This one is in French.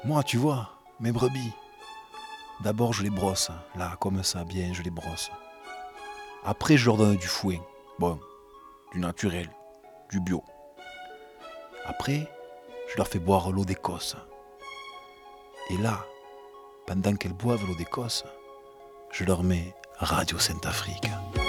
Moi, tu vois, mes brebis, d'abord je les brosse, là, comme ça, bien, je les brosse. Après, je leur donne du fouet. Bon, du naturel, du bio. Après, je leur fais boire l'eau d'Écosse. Et là, pendant qu'elles boivent l'eau d'Écosse, je leur mets Radio Sainte-Afrique.